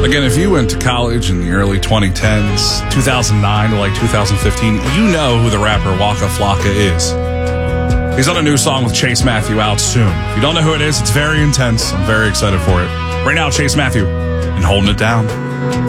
Again, if you went to college in the early 2010s, 2009 to like 2015, you know who the rapper Waka Flocka is. He's on a new song with Chase Matthew out soon. If you don't know who it is, it's very intense. I'm very excited for it. Right now, Chase Matthew and Holding It Down.